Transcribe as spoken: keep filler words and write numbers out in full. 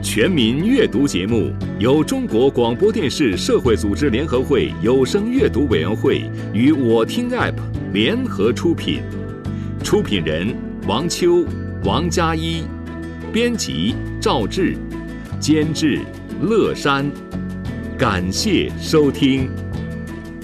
全民阅读节目由中国广播电视社会组织联合会有声阅读委员会与我听 App 联合出品，出品人王秋、王佳一，编辑赵志，监制乐山。感谢收听。